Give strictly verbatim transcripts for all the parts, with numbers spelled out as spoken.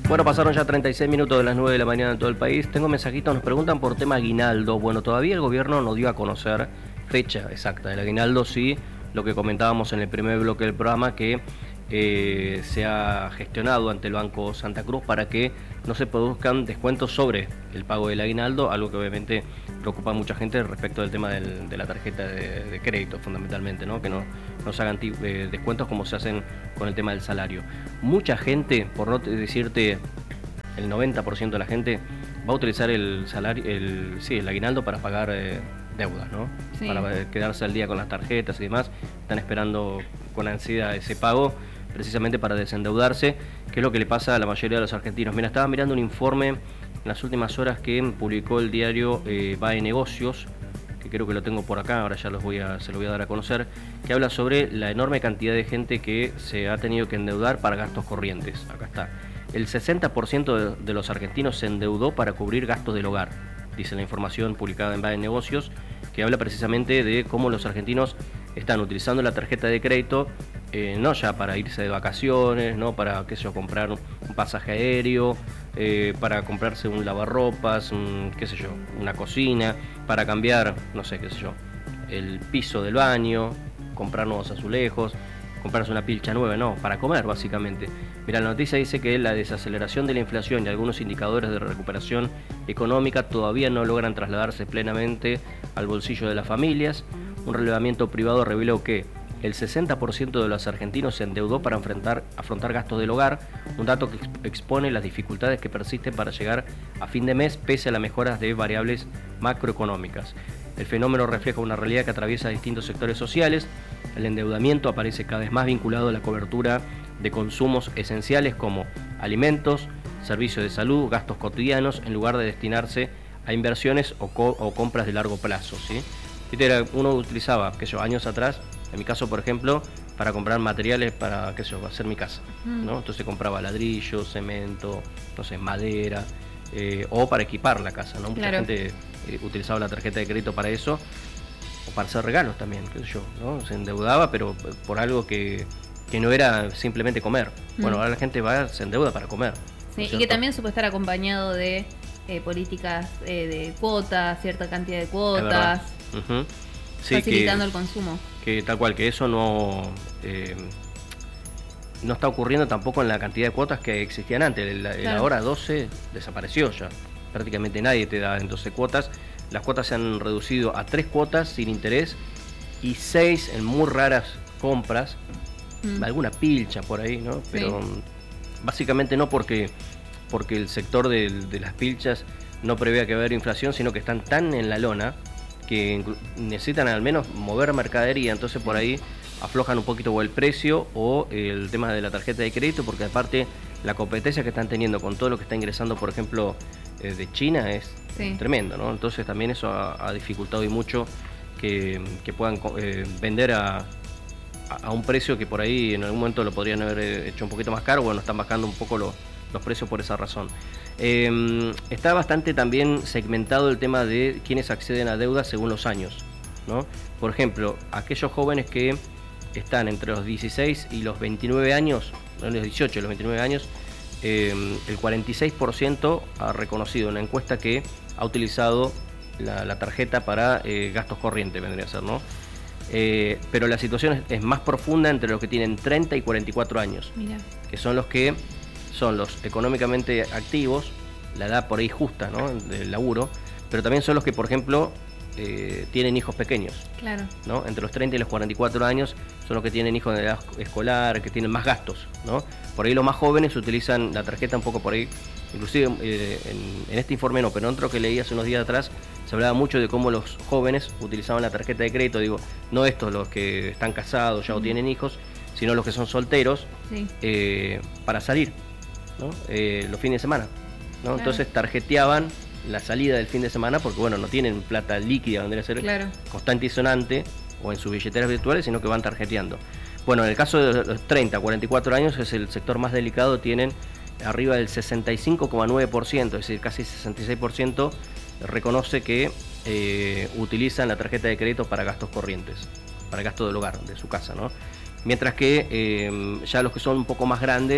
Bueno, pasaron ya treinta y seis minutos de las nueve de la mañana en todo el país. Tengo mensajitos, nos preguntan por tema aguinaldo. Bueno, todavía el gobierno no dio a conocer fecha exacta del aguinaldo, sí, lo que comentábamos en el primer bloque del programa, que eh, se ha gestionado ante el Banco Santa Cruz para que no se produzcan descuentos sobre el pago del aguinaldo, algo que obviamente preocupa a mucha gente respecto del tema del, de la tarjeta de, de crédito, fundamentalmente, ¿no? Que no, no se hagan eh, descuentos como se hacen con el tema del salario. Mucha gente, por no decirte el noventa por ciento de la gente, va a utilizar el salario, el, sí, el aguinaldo para pagar eh, deudas, ¿no? Sí. Para quedarse al día con las tarjetas y demás. Están esperando con ansiedad ese pago, precisamente para desendeudarse, que es lo que le pasa a la mayoría de los argentinos. Mira, estaba mirando un informe en las últimas horas que publicó el diario eh, B A E Negocios, que creo que lo tengo por acá, ahora ya los voy a, se lo voy a dar a conocer, que habla sobre la enorme cantidad de gente que se ha tenido que endeudar para gastos corrientes. Acá está. El sesenta por ciento de, de los argentinos se endeudó para cubrir gastos del hogar, dice la información publicada en B A E Negocios, que habla precisamente de cómo los argentinos están utilizando la tarjeta de crédito, eh, no ya para irse de vacaciones, no para, qué sé yo, comprar un pasaje aéreo, eh, para comprarse un lavarropas, un, qué sé yo, una cocina, para cambiar, no sé, qué sé yo, el piso del baño, comprar nuevos azulejos, comprarse una pilcha nueva, no, para comer básicamente. Mira, la noticia dice que la desaceleración de la inflación y algunos indicadores de recuperación económica todavía no logran trasladarse plenamente al bolsillo de las familias. Un relevamiento privado reveló que el sesenta por ciento de los argentinos se endeudó para enfrentar, afrontar gastos del hogar, un dato que expone las dificultades que persisten para llegar a fin de mes pese a las mejoras de variables macroeconómicas. El fenómeno refleja una realidad que atraviesa distintos sectores sociales. El endeudamiento aparece cada vez más vinculado a la cobertura de consumos esenciales como alimentos, servicios de salud, gastos cotidianos, en lugar de destinarse a inversiones o, co o compras de largo plazo, ¿sí? Uno utilizaba, qué sé yo, años atrás, en mi caso, por ejemplo, para comprar materiales para, qué sé yo, hacer mi casa, ¿no? Entonces compraba ladrillo, cemento, no sé, madera, eh, o para equipar la casa, ¿no? Mucha claro. gente eh, utilizaba la tarjeta de crédito para eso, o para hacer regalos también, qué sé yo, ¿no? Se endeudaba, pero por algo que, que no era simplemente comer. Mm. Bueno, ahora la gente va, se endeuda para comer. Sí, ¿no? Y que también suele estar acompañado de eh, políticas eh, de cuotas, cierta cantidad de cuotas. Uh-huh. Sí, facilitando que, el consumo. Que tal cual, que eso no eh, no está ocurriendo tampoco en la cantidad de cuotas que existían antes. El, claro. el ahora doce desapareció ya. Prácticamente nadie te da en doce cuotas. Las cuotas se han reducido a tres cuotas sin interés y seis en muy raras compras. Mm. Alguna pilcha por ahí, ¿no? Pero sí. básicamente no porque, porque el sector de, de las pilchas no prevea que va a haber inflación, sino que están tan en la lona que necesitan al menos mover mercadería, entonces por ahí aflojan un poquito o el precio o el tema de la tarjeta de crédito, porque aparte la competencia que están teniendo con todo lo que está ingresando, por ejemplo, eh, de China es sí. tremendo, ¿no? Entonces también eso ha, ha dificultado y mucho que, que puedan eh, vender a, a, a un precio que por ahí en algún momento lo podrían haber hecho un poquito más caro. Bueno, están bajando un poco lo, los precios por esa razón. Eh, está bastante también segmentado el tema de quienes acceden a deuda según los años, ¿no? Por ejemplo, aquellos jóvenes que están entre los dieciséis y los veintinueve años, no, los dieciocho y los veintinueve años, eh, el cuarenta y seis por ciento ha reconocido en una encuesta que ha utilizado la, la tarjeta para eh, gastos corrientes, vendría a ser, ¿no? Eh, pero la situación es, es más profunda entre los que tienen treinta y cuarenta y cuatro años. Mira. Que son los que son los económicamente activos, la edad por ahí justa, ¿no? Del laburo, pero también son los que, por ejemplo, eh, tienen hijos pequeños. Claro. ¿No? Entre los treinta y los cuarenta y cuatro años son los que tienen hijos de edad escolar, que tienen más gastos, ¿no? Por ahí los más jóvenes utilizan la tarjeta un poco por ahí, inclusive eh, en, en este informe no, pero en otro que leí hace unos días atrás, se hablaba mucho de cómo los jóvenes utilizaban la tarjeta de crédito, digo, no estos los que están casados ya mm. o tienen hijos, sino los que son solteros, sí. eh, para salir, ¿no? Eh, los fines de semana, ¿no? Claro. Entonces tarjeteaban la salida del fin de semana porque bueno, no tienen plata líquida, vendría a ser claro. constante y sonante o en sus billeteras virtuales, sino que van tarjeteando. Bueno, en el caso de los treinta a cuarenta y cuatro años es el sector más delicado, tienen arriba del sesenta y cinco coma nueve por ciento, es decir, casi sesenta y seis por ciento reconoce que eh, utilizan la tarjeta de crédito para gastos corrientes, para el gasto del hogar, de su casa, ¿no? Mientras que eh, ya los que son un poco más grandes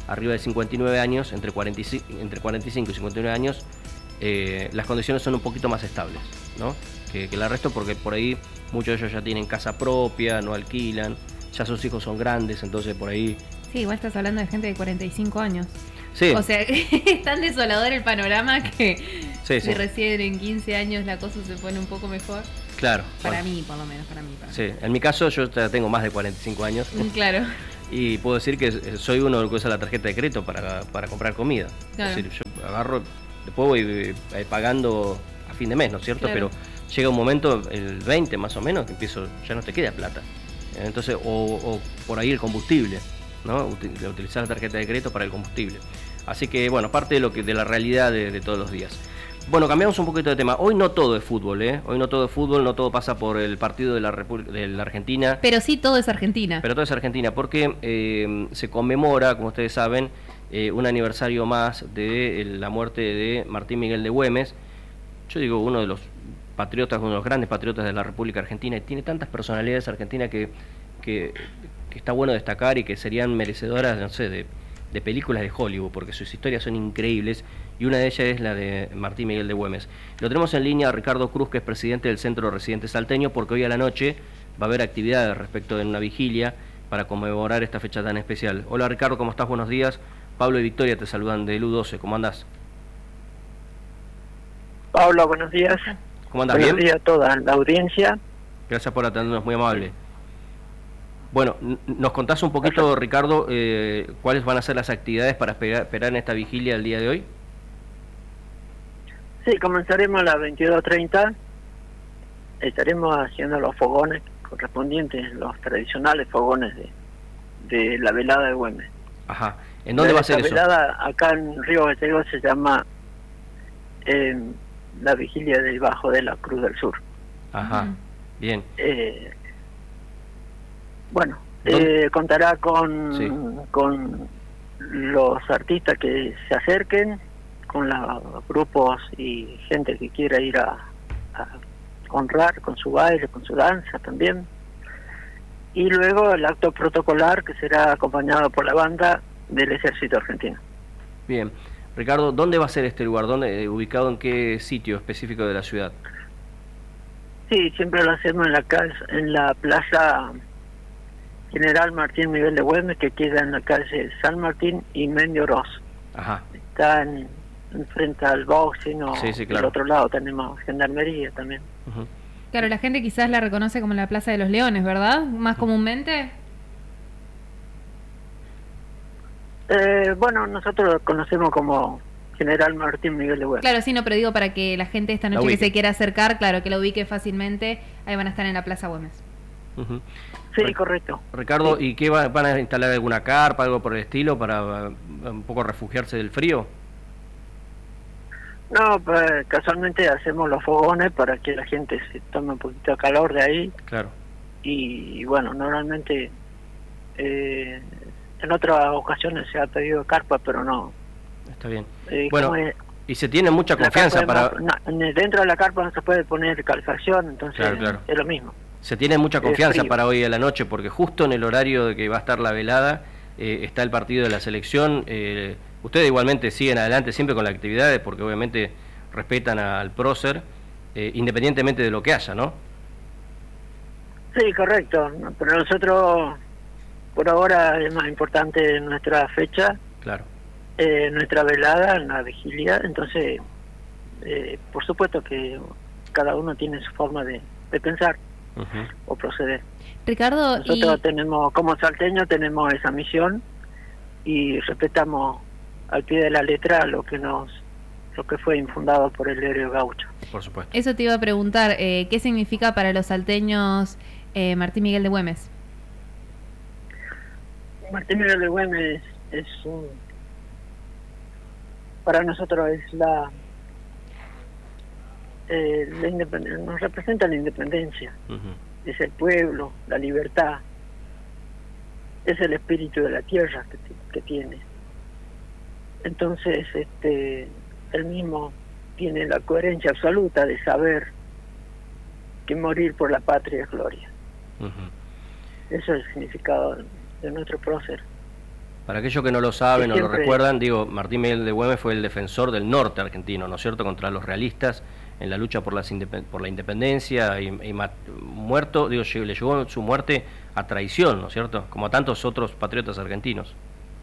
arriba de cincuenta y nueve años, entre cuarenta y cinco, entre cuarenta y cinco y cincuenta y nueve años, eh, las condiciones son un poquito más estables, ¿no? que, que el resto, porque por ahí muchos de ellos ya tienen casa propia, no alquilan, ya sus hijos son grandes, entonces por ahí... Sí, igual estás hablando de gente de cuarenta y cinco años. Sí. O sea, es tan desolador el panorama que sí, si sí. recién en quince años la cosa se pone un poco mejor. Claro. Para bueno. mí, por lo menos, para mí. Para sí, mí. en mi caso yo ya tengo más de cuarenta y cinco años. Claro. Y puedo decir que soy uno que usa la tarjeta de crédito para, para comprar comida. Claro. Es decir, yo agarro, después voy eh, pagando a fin de mes, ¿no es cierto? Claro. Pero llega un momento, el veinte más o menos, que empiezo, ya no te queda plata. Entonces, o, o por ahí el combustible, ¿no? Util- utilizar la tarjeta de crédito para el combustible. Así que, bueno, parte de lo que de la realidad de, de todos los días. Bueno, cambiamos un poquito de tema. Hoy no todo es fútbol, ¿eh? Hoy no todo es fútbol, no todo pasa por el partido de la, Repu- de la Argentina. Pero sí todo es Argentina. Pero todo es Argentina, porque eh, se conmemora, como ustedes saben, eh, un aniversario más de eh, la muerte de Martín Miguel de Güemes. Yo digo, uno de los patriotas, uno de los grandes patriotas de la República Argentina, y tiene tantas personalidades argentinas que, que, que está bueno destacar y que serían merecedoras, no sé, de, de películas de Hollywood, porque sus historias son increíbles, y una de ellas es la de Martín Miguel de Güemes. Lo tenemos en línea a Ricardo Cruz, que es presidente del Centro Residente Salteño, porque hoy a la noche va a haber actividades respecto de una vigilia para conmemorar esta fecha tan especial. Hola Ricardo, ¿cómo estás? Buenos días. Pablo y Victoria te saludan de U doce, ¿cómo andás? Pablo, buenos días. ¿Cómo andás? Buenos ¿Bien? días a toda la audiencia. Gracias por atendernos, muy amable. Bueno, ¿nos contás un poquito, Ricardo, eh, cuáles van a ser las actividades para esperar, esperar en esta vigilia el día de hoy? Sí, comenzaremos a las veintidós treinta. Estaremos haciendo los fogones correspondientes, los tradicionales fogones de, de la velada de Güemes. Ajá. ¿En dónde va a ser eso? La velada acá en Río Gallegos se llama eh, la vigilia debajo de la Cruz del Sur. Ajá, bien. Eh, bueno, eh, contará con, sí. con los artistas que se acerquen, con los grupos y gente que quiera ir a, a honrar con su baile, con su danza también. Y luego el acto protocolar, que será acompañado por la banda del Ejército Argentino. Bien. Ricardo, ¿dónde va a ser este lugar? ¿Dónde, eh, ubicado en qué sitio específico de la ciudad? Sí, siempre lo hacemos en la casa, en la plaza General Martín Miguel de Güemes, que queda en la calle San Martín y Mendio Oroz. Ajá. Está en, en frente al boxing, o sí, sí, claro. del otro lado tenemos gendarmería también. Uh-huh. Claro, la gente quizás la reconoce como la Plaza de los Leones, ¿verdad? Más comúnmente. Eh, bueno, nosotros lo conocemos como General Martín Miguel de Güemes. Claro, sí, no, pero digo para que la gente esta noche que se quiera acercar, claro, que lo ubique fácilmente, ahí van a estar en la Plaza Güemes. Uh-huh. Sí, Re- correcto. Ricardo, sí. ¿y qué va, van a instalar alguna carpa, algo por el estilo, para uh, un poco refugiarse del frío? No, pues casualmente hacemos los fogones para que la gente se tome un poquito de calor de ahí. Claro. Y, y bueno, normalmente eh, en otras ocasiones se ha pedido carpa, pero no. Está bien. Eh, bueno, es, y se tiene mucha confianza para... No, no, dentro de la carpa no se puede poner calefacción, entonces claro, claro. es lo mismo. Se tiene mucha confianza para hoy a la noche, porque justo en el horario de que va a estar la velada eh, está el partido de la selección. Eh, ustedes igualmente siguen adelante siempre con las actividades, porque obviamente respetan al prócer, eh, independientemente de lo que haya, ¿no? Sí, correcto. Pero nosotros, por ahora, es más importante nuestra fecha, claro, eh, nuestra velada, la vigilia. Entonces, eh, por supuesto que cada uno tiene su forma de, de pensar. Uh-huh. O proceder. Ricardo, nosotros y... tenemos, como salteños, tenemos esa misión y respetamos al pie de la letra lo que nos, lo que fue infundado por el Diario Gaucho. Por supuesto. Eso te iba a preguntar, eh, ¿qué significa para los salteños eh, Martín Miguel de Güemes? Martín Miguel de Güemes es un, para nosotros es la Eh, la independ- nos representa la independencia, uh-huh. Es el pueblo, la libertad, es el espíritu de la tierra que, que tiene. Entonces, este, él mismo tiene la coherencia absoluta de saber que morir por la patria es gloria. Uh-huh. Eso es el significado de, de nuestro prócer. Para aquellos que no lo saben o siempre... lo recuerdan, digo, Martín Miguel de Güemes fue el defensor del norte argentino, ¿no es cierto?, contra los realistas en la lucha por, las por la independencia y, y muerto, digo, le llegó su muerte a traición, ¿no es cierto?, como a tantos otros patriotas argentinos.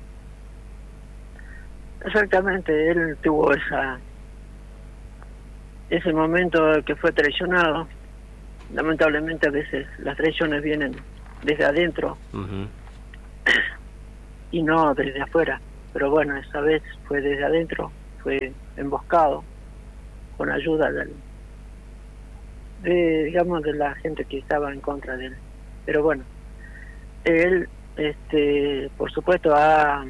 Exactamente, él tuvo esa ese momento que fue traicionado. Lamentablemente a veces las traiciones vienen desde adentro uh-huh. y no desde afuera, pero bueno, esa vez fue desde adentro, fue emboscado con ayuda del, de, digamos, de la gente que estaba en contra de él. Pero bueno, él, este, por supuesto, ha,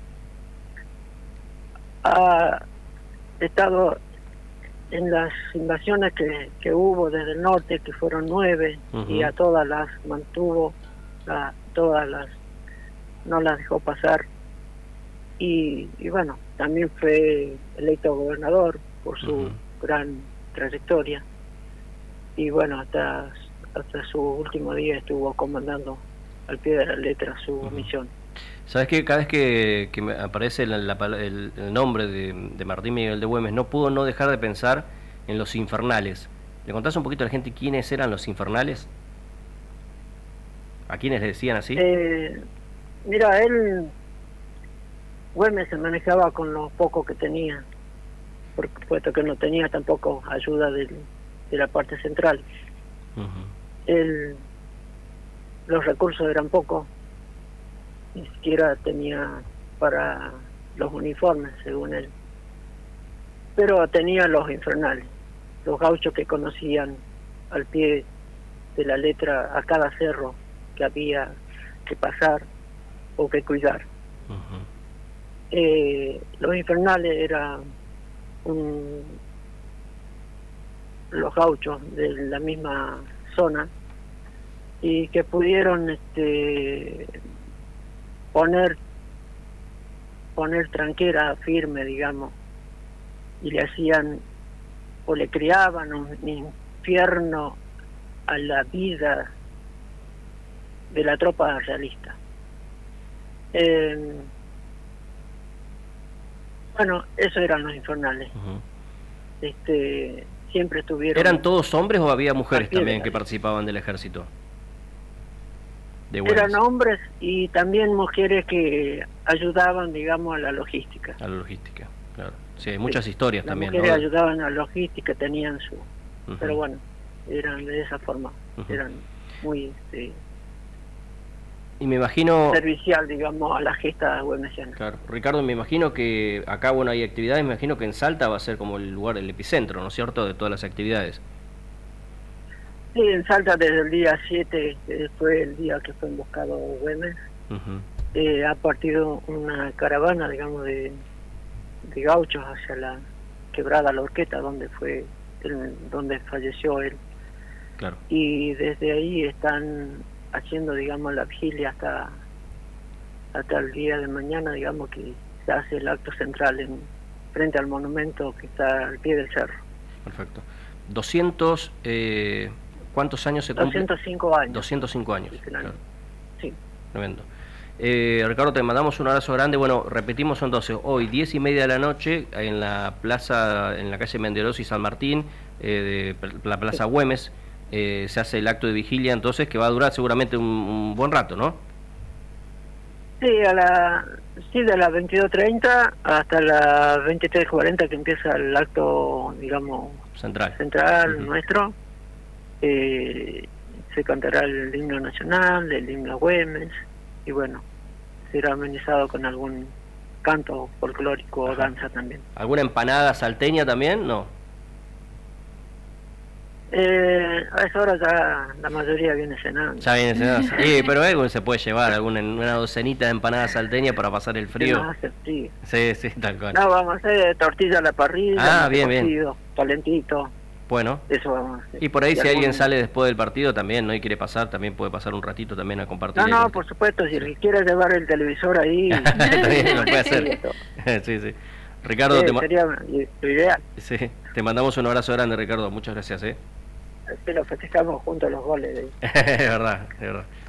ha estado en las invasiones que, que hubo desde el norte, que fueron nueve, uh-huh. y a todas las mantuvo, a todas las, no las dejó pasar. Y, y bueno, también fue electo gobernador por su uh-huh. gran trayectoria. Y bueno, hasta, hasta su último día estuvo comandando al pie de la letra su uh-huh. misión. ¿Sabes qué? Cada vez que, que me aparece la, la, el, el nombre de, de Martín Miguel de Güemes, no puedo no dejar de pensar en los infernales. ¿Le contás un poquito a la gente quiénes eran los infernales? ¿A quiénes le decían así? Eh, mira, él, Güemes se manejaba con lo poco que tenía, por supuesto que no tenía tampoco ayuda de, de la parte central. Uh-huh. Él, los recursos eran pocos, ni siquiera tenía para los uniformes, según él, pero tenía los infernales, los gauchos que conocían al pie de la letra a cada cerro que había que pasar o que cuidar. Uh-huh. eh, los infernales eran un, los gauchos de la misma zona y que pudieron este poner poner tranquera firme, digamos, y le hacían o le criaban un infierno a la vida de la tropa realista. Eh, bueno, eso eran los infernales. Uh-huh. Este, siempre estuvieron. ¿Eran todos hombres o había mujeres también que participaban del ejército? Eran hombres y también mujeres que ayudaban, digamos, a la logística. A la logística, claro. Sí, hay muchas sí. historias Las también, mujeres ¿no? ayudaban a la logística, tenían su... Uh-huh. Pero bueno, eran de esa forma, uh-huh. eran muy... Este, y me imagino... servicial, digamos, a la gesta güemesiana. Claro. Ricardo, me imagino que acá, bueno, hay actividades, me imagino que en Salta va a ser como el lugar, el epicentro, ¿no es cierto?, de todas las actividades. Sí, en Salta desde el día siete, que fue el día que fue emboscado Güemes, uh-huh. eh, ha partido una caravana, digamos, de, de gauchos hacia la quebrada La Horqueta, donde fue el, donde falleció él. Claro. Y desde ahí están haciendo, digamos, la vigilia hasta hasta el día de mañana, digamos, que se hace el acto central en frente al monumento que está al pie del cerro. Perfecto. doscientos... Eh... ¿Cuántos años se cumple? doscientos cinco años. doscientos cinco años. Claro. Sí. Tremendo. Eh, Ricardo, te mandamos un abrazo grande. Bueno, repetimos entonces, hoy diez y media de la noche en la plaza, en la calle Menderos y San Martín, eh, de la Plaza sí. Güemes, eh, se hace el acto de vigilia entonces, que va a durar seguramente un, un buen rato, ¿no? Sí, a la, sí, de las veintidós treinta hasta las veintitrés cuarenta que empieza el acto, digamos, central, central uh-huh. nuestro. Eh, se cantará el himno nacional, el himno Güemes, y bueno, será amenizado con algún canto folclórico o danza también. ¿Alguna empanada salteña también? No. Eh, a esa hora ya la mayoría viene cenando. Ya viene cenando, sí, pero algo se puede llevar, alguna una docenita de empanada salteña para pasar el frío. No, hace frío. Sí, sí, tal cual. No, vamos a hacer tortilla a la parrilla, ah, bien, cocido, bien. calentito. Bueno, eso vamos a hacer. Y por ahí y si algún... alguien sale después del partido también, ¿no? Y quiere pasar, también puede pasar un ratito también a compartir. No, no, por supuesto, si sí. quiere llevar el televisor ahí... también lo puede hacer. sí, sí. Ricardo, sí, te sería lo ideal. Sí, te mandamos un abrazo grande, Ricardo, muchas gracias, ¿eh? Pero festejamos juntos los goles. De... es verdad, es verdad.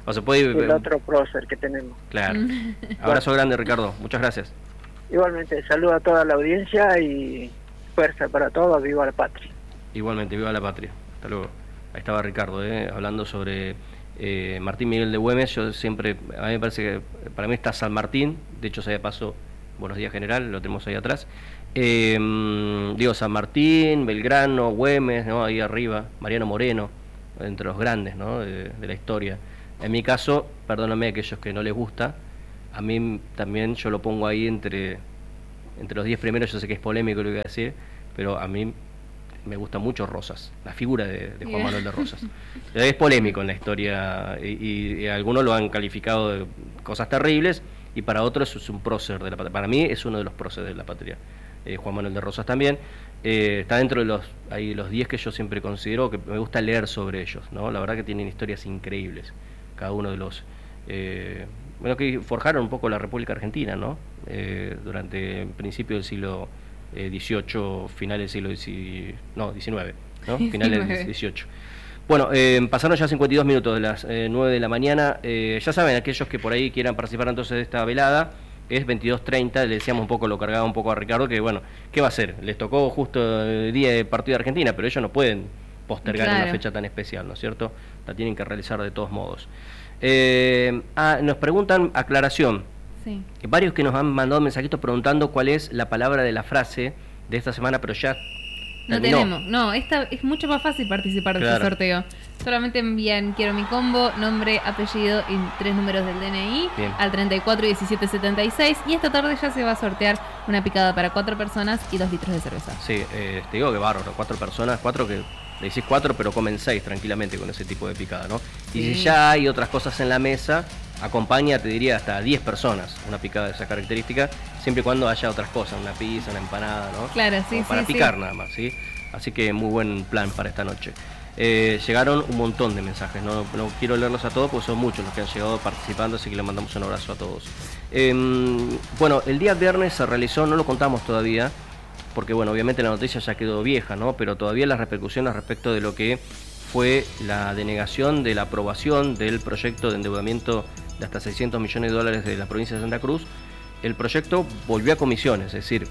O se puede ir, el otro prócer que tenemos. Claro. Abrazo grande, Ricardo. Muchas gracias. Igualmente, saludo a toda la audiencia y fuerza para todos. Viva la patria. Igualmente, viva la patria. Hasta luego. Ahí estaba Ricardo, ¿eh? hablando sobre eh, Martín Miguel de Güemes. Yo siempre, a mí me parece que para mí está San Martín. De hecho, se de paso, buenos días general, lo tenemos ahí atrás. Eh, digo, San Martín, Belgrano, Güemes, ¿no? Ahí arriba, Mariano Moreno, entre los grandes, ¿no? de, de la historia. En mi caso, perdóname a aquellos que no les gusta, a mí también yo lo pongo ahí entre, entre los diez primeros. Yo sé que es polémico lo que voy a decir, pero a mí me gusta mucho Rosas, la figura de, de Juan yeah. Manuel de Rosas. Es polémico en la historia y, y, y algunos lo han calificado de cosas terribles y para otros es un prócer de la patria. Para mí es uno de los próceres de la patria. Eh, Juan Manuel de Rosas también. Eh, está dentro de los ahí los diez que yo siempre considero que me gusta leer sobre ellos, ¿no? La verdad que tienen historias increíbles, cada uno de los... Eh, bueno, que forjaron un poco la República Argentina, ¿no? Eh, durante el principio del siglo eh, dieciocho, finales del siglo diecinueve, no, diecinueve, ¿no? Finales del dieciocho. Bueno, eh, pasaron ya cincuenta y dos minutos de las eh, nueve de la mañana. Eh, ya saben, aquellos que por ahí quieran participar entonces de esta velada, es veintidós treinta, le decíamos un poco, lo cargaba un poco a Ricardo, que bueno, ¿qué va a hacer? Les tocó justo el día de partido de Argentina, pero ellos no pueden postergar claro. una fecha tan especial, ¿no es cierto? La tienen que realizar de todos modos. Eh, ah, nos preguntan, aclaración, sí. varios que nos han mandado mensajitos preguntando cuál es la palabra de la frase de esta semana, pero ya no terminó. tenemos, no, esta es mucho más fácil participar de claro. este sorteo. Solamente envían quiero mi combo, nombre, apellido y tres números del D N I Bien. al treinta y cuatro diecisiete setenta y seis y esta tarde ya se va a sortear una picada para cuatro personas y dos litros de cerveza. Sí, eh, te digo que bárbaro, cuatro personas, cuatro que le decís cuatro pero comen seis tranquilamente con ese tipo de picada, ¿no? Sí. Y si ya hay otras cosas en la mesa, acompaña, te diría, hasta diez personas una picada de esa característica, siempre y cuando haya otras cosas, una pizza, una empanada, ¿no? Claro, sí, Como para sí, picar sí. nada más, ¿sí? Así que muy buen plan para esta noche. Eh, llegaron un montón de mensajes, no, no quiero leerlos a todos porque son muchos los que han llegado participando, así que les mandamos un abrazo a todos. Eh, bueno, el día viernes se realizó, no lo contamos todavía, porque bueno, obviamente la noticia ya quedó vieja, ¿no? Pero todavía las repercusiones respecto de lo que fue la denegación de la aprobación del proyecto de endeudamiento de hasta seiscientos millones de dólares de la provincia de Santa Cruz. El proyecto volvió a comisiones, es decir,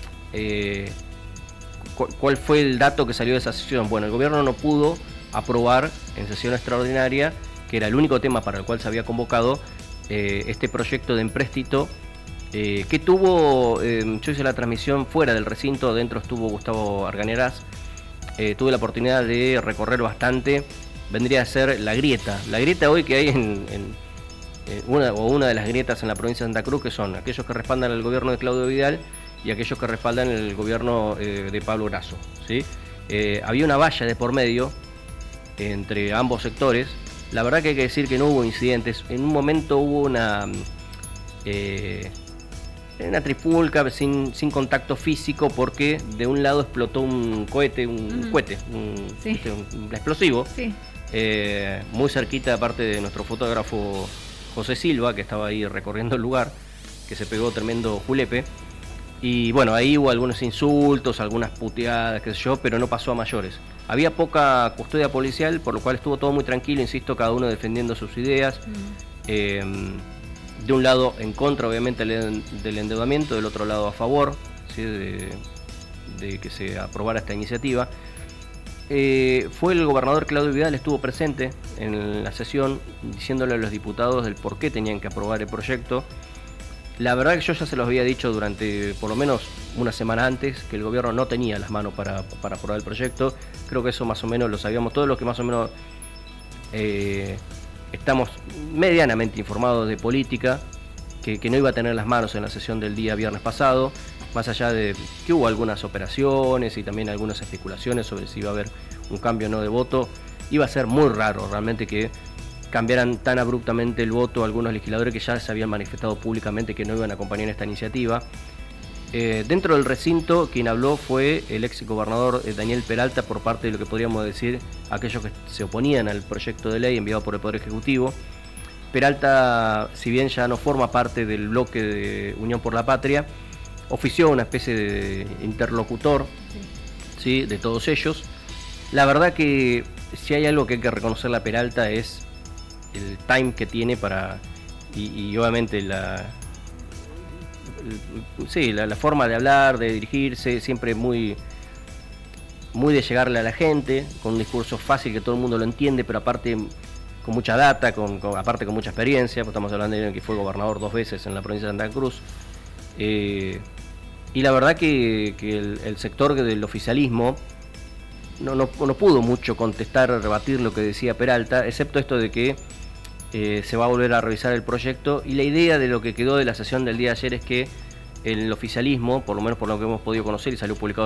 eh, ¿cuál fue el dato que salió de esa sesión? Bueno, el gobierno no pudo aprobar en sesión extraordinaria, que era el único tema para el cual se había convocado, eh, este proyecto de empréstito eh, que tuvo, eh, yo hice la transmisión fuera del recinto, dentro estuvo Gustavo Arganerás, eh, tuve la oportunidad de recorrer bastante, vendría a ser la grieta, la grieta hoy que hay en, en eh, una, o una de las grietas en la provincia de Santa Cruz, que son aquellos que respaldan al gobierno de Claudio Vidal y aquellos que respaldan el gobierno eh, de Pablo Grasso, ¿sí? Eh, había una valla de por medio entre ambos sectores. La verdad que hay que decir que no hubo incidentes. En un momento hubo una eh, una trifulca sin, sin contacto físico porque de un lado explotó un cohete, un uh-huh. cohete, un, sí. ¿viste? un, un explosivo, sí. eh, muy cerquita aparte de nuestro fotógrafo José Silva, que estaba ahí recorriendo el lugar, que se pegó tremendo julepe. Y bueno, ahí hubo algunos insultos, algunas puteadas, qué sé yo, pero no pasó a mayores. Había poca custodia policial, por lo cual estuvo todo muy tranquilo, insisto, cada uno defendiendo sus ideas. Mm. Eh, de un lado en contra, obviamente, del endeudamiento, del otro lado a favor, ¿sí? de, de que se aprobara esta iniciativa. Eh, fue el gobernador Claudio Vidal, estuvo presente en la sesión diciéndole a los diputados del por qué tenían que aprobar el proyecto. La verdad que yo ya se los había dicho durante por lo menos una semana antes que el gobierno no tenía las manos para, para aprobar el proyecto. Creo que eso más o menos lo sabíamos todos los que más o menos eh, estamos medianamente informados de política, que, que no iba a tener las manos en la sesión del día viernes pasado, más allá de que hubo algunas operaciones y también algunas especulaciones sobre si iba a haber un cambio o no de voto. Iba a ser muy raro realmente que cambiaran tan abruptamente el voto a algunos legisladores que ya se habían manifestado públicamente que no iban a acompañar esta iniciativa. Eh, dentro del recinto, quien habló fue el ex gobernador eh, Daniel Peralta, por parte de lo que podríamos decir aquellos que se oponían al proyecto de ley enviado por el Poder Ejecutivo. Peralta, si bien ya no forma parte del bloque de Unión por la Patria, ofició una especie de interlocutor, sí, ¿sí? de todos ellos. La verdad que si hay algo que hay que reconocerle a Peralta es el time que tiene para, y, y obviamente la, el, sí, la, la forma de hablar, de dirigirse, siempre muy, muy de llegarle a la gente, con un discurso fácil que todo el mundo lo entiende, pero aparte con mucha data, con, con, aparte con mucha experiencia, pues estamos hablando de que fue gobernador dos veces en la provincia de Santa Cruz. Eh, y la verdad que, que el, el sector del oficialismo no, no, no pudo mucho contestar, rebatir lo que decía Peralta, excepto esto de que eh, se va a volver a revisar el proyecto, y la idea de lo que quedó de la sesión del día de ayer es que el oficialismo, por lo menos por lo que hemos podido conocer y salió publicado